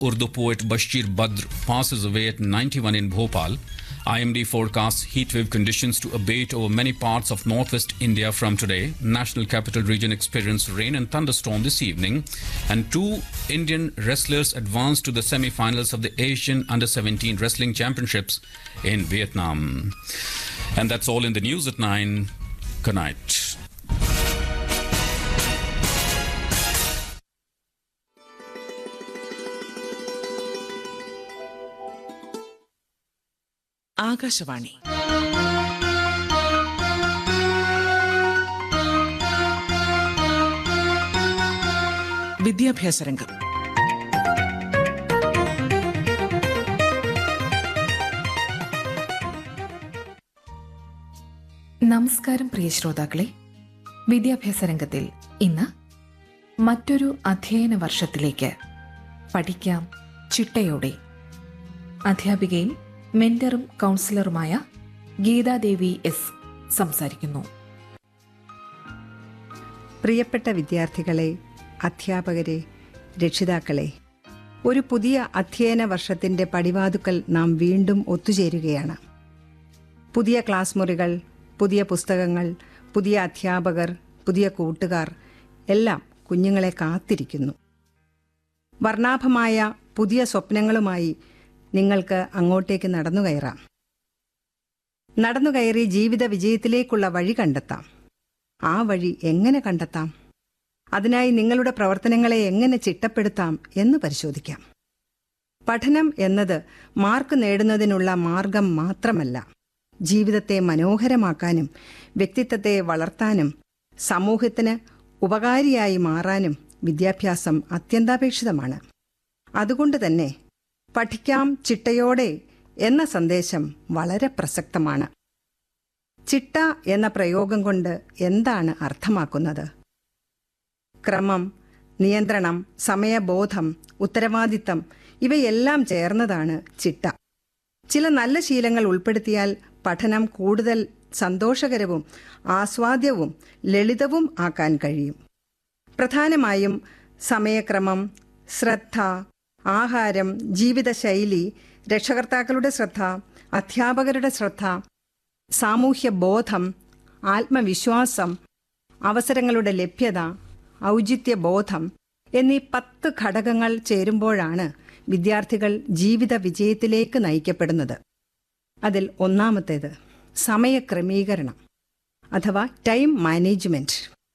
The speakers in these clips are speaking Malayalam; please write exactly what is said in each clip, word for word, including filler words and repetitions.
Urdu poet Bashir Badr passes away at ninety-one in Bhopal. I M D forecasts heatwave conditions to abate over many parts of northwest India from today. National Capital Region experienced rain and thunderstorm this evening. And two Indian wrestlers advanced to the semi-finals of the Asian Under seventeen Wrestling Championships in Vietnam. And that's all in the news at nine. Good night. Akashvani വിദ്യാഭ്യാസ രംഗം. നമസ്കാരം പ്രിയ ശ്രോതാക്കളെ. വിദ്യാഭ്യാസ രംഗത്തിൽ ഇന്ന് മറ്റൊരു അധ്യയന വർഷത്തിലേക്ക് പഠിക്കാം ചിട്ടയോടെ. അധ്യാപികയും മെന്ററും കൗൺസിലറുമായ ഗീതാദേവി എസ് സംസാരിക്കുന്നു. പ്രിയപ്പെട്ട വിദ്യാർത്ഥികളെ, അധ്യാപകരെ, രക്ഷിതാക്കളെ, ഒരു പുതിയ അധ്യയന വർഷത്തിൻ്റെ പടിവാതുക്കൽ നാം വീണ്ടും ഒത്തുചേരുകയാണ്. പുതിയ ക്ലാസ് മുറികൾ, പുതിയ പുസ്തകങ്ങൾ, പുതിയ അധ്യാപകർ, പുതിയ കൂട്ടുകാർ എല്ലാം കുഞ്ഞുങ്ങളെ കാത്തിരിക്കുന്നു. വർണ്ണാഭമായ പുതിയ സ്വപ്നങ്ങളുമായി നിങ്ങൾക്ക് അങ്ങോട്ടേക്ക് നടന്നു കയറാം. നടന്നുകയറി ജീവിത വിജയത്തിലേക്കുള്ള വഴി കണ്ടെത്താം. ആ വഴി എങ്ങനെ കണ്ടെത്താം? അതിനായി നിങ്ങളുടെ പ്രവർത്തനങ്ങളെ എങ്ങനെ ചിട്ടപ്പെടുത്താം എന്ന് പരിശോധിക്കാം. പഠനം എന്നത് മാർക്ക് നേടുന്നതിനുള്ള മാർഗം മാത്രമല്ല. ജീവിതത്തെ മനോഹരമാക്കാനും വ്യക്തിത്വത്തെ വളർത്താനും സമൂഹത്തിന് ഉപകാരിയായി മാറാനും വിദ്യാഭ്യാസം അത്യന്താപേക്ഷിതമാണ്. അതുകൊണ്ട് തന്നെ പഠിക്കാം ചിട്ടയോടെ എന്ന സന്ദേശം വളരെ പ്രസക്തമാണ്. ചിട്ട എന്ന പ്രയോഗം കൊണ്ട് എന്താണ് അർത്ഥമാക്കുന്നത്? ക്രമം, നിയന്ത്രണം, സമയബോധം, ഉത്തരവാദിത്തം ഇവയെല്ലാം ചേർന്നതാണ് ചിട്ട. ചില നല്ല ശീലങ്ങൾ ഉൾപ്പെടുത്തിയാൽ പഠനം കൂടുതൽ സന്തോഷകരവും ആസ്വാദ്യവും ലളിതവും ആക്കാൻ കഴിയും. പ്രധാനമായും സമയക്രമം, ശ്രദ്ധ, ആഹാരം, ജീവിതശൈലി, രക്ഷകർത്താക്കളുടെ ശ്രദ്ധ, അധ്യാപകരുടെ ശ്രദ്ധ, സാമൂഹ്യ ബോധം, ആത്മവിശ്വാസം, അവസരങ്ങളുടെ ലഭ്യത, ഔചിത്യബോധം എന്നീ പത്ത് ഘടകങ്ങൾ ചേരുമ്പോഴാണ് വിദ്യാർത്ഥികൾ ജീവിത വിജയത്തിലേക്ക് നയിക്കപ്പെടുന്നത്. അതിൽ ഒന്നാമത്തേത് സമയക്രമീകരണം അഥവാ ടൈം മാനേജ്മെന്റ്.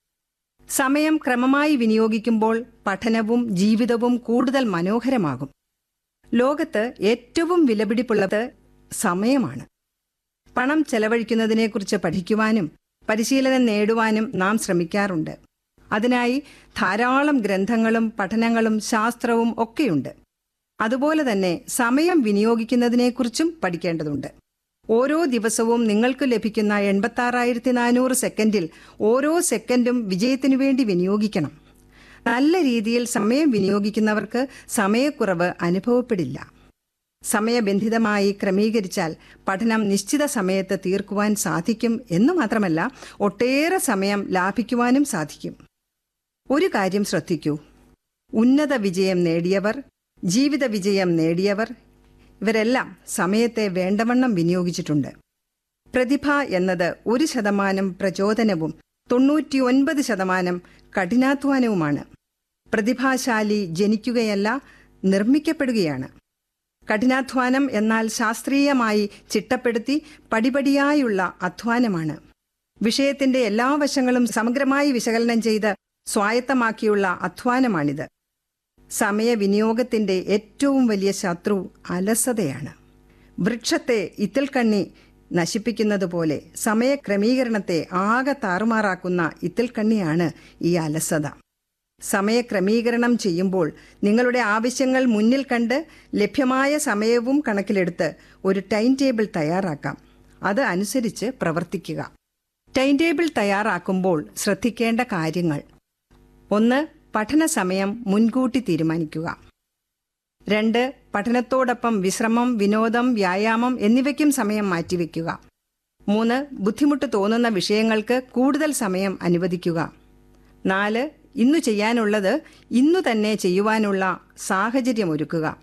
സമയം ക്രമമായി വിനിയോഗിക്കുമ്പോൾ പഠനവും ജീവിതവും കൂടുതൽ മനോഹരമാകും. ലോകത്ത് ഏറ്റവും വിലപിടിപ്പുള്ളത് സമയമാണ്. പണം ചെലവഴിക്കുന്നതിനെക്കുറിച്ച് പഠിക്കുവാനും പരിശീലനം നേടുവാനും നാം ശ്രമിക്കാറുണ്ട്. അതിനായി ധാരാളം ഗ്രന്ഥങ്ങളും പഠനങ്ങളും ശാസ്ത്രവും ഒക്കെയുണ്ട്. അതുപോലെ തന്നെ സമയം വിനിയോഗിക്കുന്നതിനെക്കുറിച്ചും പഠിക്കേണ്ടതുണ്ട്. ഓരോ ദിവസവും നിങ്ങൾക്ക് ലഭിക്കുന്ന എൺപത്താറായിരത്തി നാനൂറ് സെക്കൻഡിൽ ഓരോ സെക്കൻഡും വിജയത്തിനു വേണ്ടി വിനിയോഗിക്കണം. നല്ല രീതിയിൽ സമയം വിനിയോഗിക്കുന്നവർക്ക് സമയക്കുറവ് അനുഭവപ്പെടില്ല. സമയബന്ധിതമായി ക്രമീകരിച്ചാൽ പഠനം നിശ്ചിത സമയത്ത് തീർക്കുവാൻ സാധിക്കും എന്നു മാത്രമല്ല ഒട്ടേറെ സമയം ലാഭിക്കുവാനും സാധിക്കും. ഒരു കാര്യം ശ്രദ്ധിക്കൂ. ഉന്നത വിജയം നേടിയവർ, ജീവിത വിജയം നേടിയവർ ഇവരെല്ലാം സമയത്തെ വേണ്ടവണ്ണം വിനിയോഗിച്ചിട്ടുണ്ട്. പ്രതിഭ എന്നത് ഒരു ശതമാനം പ്രചോദനവും തൊണ്ണൂറ്റിയൊൻപത് ശതമാനം കഠിനാധ്വാനവുമാണ്. പ്രതിഭാശാലി ജനിക്കുകയല്ല, നിർമ്മിക്കപ്പെടുകയാണ്. കഠിനാധ്വാനം എന്നാൽ ശാസ്ത്രീയമായി ചിട്ടപ്പെടുത്തി പടിപടിയായുള്ള അധ്വാനമാണ്. വിഷയത്തിന്റെ എല്ലാ വശങ്ങളും സമഗ്രമായി വിശകലനം ചെയ്ത് സ്വായത്തമാക്കിയുള്ള അധ്വാനമാണിത്. സമയവിനിയോഗത്തിന്റെ ഏറ്റവും വലിയ ശത്രു അലസതയാണ്. വൃക്ഷത്തെ ഇത്തിൽക്കണ്ണി നശിപ്പിക്കുന്നതുപോലെ സമയക്രമീകരണത്തെ ആകെ താറുമാറാക്കുന്ന ഇത്തിൽക്കണ്ണിയാണ് ഈ അലസത. സമയക്രമീകരണം ചെയ്യുമ്പോൾ നിങ്ങളുടെ ആവശ്യങ്ങൾ മുന്നിൽ കണ്ട് ലഭ്യമായ സമയവും കണക്കിലെടുത്ത് ഒരു ടൈം ടേബിൾ തയ്യാറാക്കാം. അത് അനുസരിച്ച് പ്രവർത്തിക്കുക. ടൈം ടേബിൾ തയ്യാറാക്കുമ്പോൾ ശ്രദ്ധിക്കേണ്ട കാര്യങ്ങൾ: ഒന്ന്, പഠന സമയം മുൻകൂട്ടി തീരുമാനിക്കുക. രണ്ട്, പഠനത്തോടൊപ്പം വിശ്രമം, വിനോദം, വ്യായാമം എന്നിവയ്ക്കും സമയം മാറ്റിവെക്കുക. മൂന്ന്, ബുദ്ധിമുട്ട് തോന്നുന്ന വിഷയങ്ങൾക്ക് കൂടുതൽ സമയം അനുവദിക്കുക. നാല്, ഇന്നു ചെയ്യാനുള്ളത് ഇന്നു തന്നെ ചെയ്യുവാനുള്ള സാഹചര്യമൊരുക്കുക.